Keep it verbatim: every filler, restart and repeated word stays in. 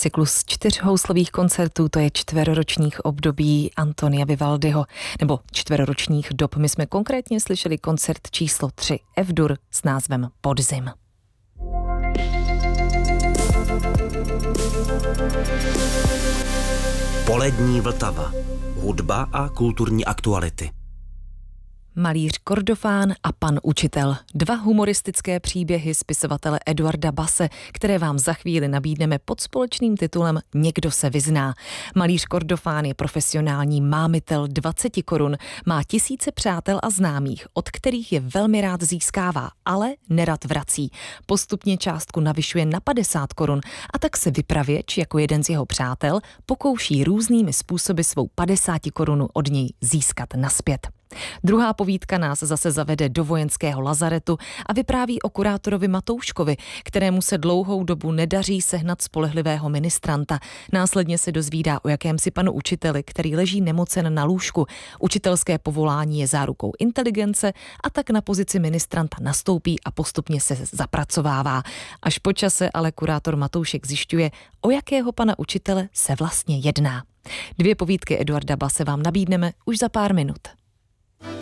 Cyklus čtyřhouslových koncertů, to je čtveroročních období Antonia Vivaldiho, nebo čtveroročních dob. My jsme konkrétně slyšeli koncert číslo tři F-dur s názvem Podzim. Polední Vltava. Hudba a kulturní aktuality. Malíř Kordofán a pan učitel. Dva humoristické příběhy spisovatele Eduarda Basse, které vám za chvíli nabídneme pod společným titulem Někdo se vyzná. Malíř Kordofán je profesionální mámitel dvacet korun, má tisíce přátel a známých, od kterých je velmi rád získává, ale nerad vrací. Postupně částku navyšuje na padesát korun a tak se vypravěč jako jeden z jeho přátel pokouší různými způsoby svou padesát korunu od něj získat naspět. Druhá povídka nás zase zavede do vojenského lazaretu a vypráví o kurátorovi Matouškovi, kterému se dlouhou dobu nedaří sehnat spolehlivého ministranta. Následně se dozvídá o jakémsi panu učiteli, který leží nemocen na lůžku. Učitelské povolání je zárukou inteligence a tak na pozici ministranta nastoupí a postupně se zapracovává. Až po čase ale kurátor Matoušek zjišťuje, o jakého pana učitele se vlastně jedná. Dvě povídky Eduarda Basse vám nabídneme už za pár minut.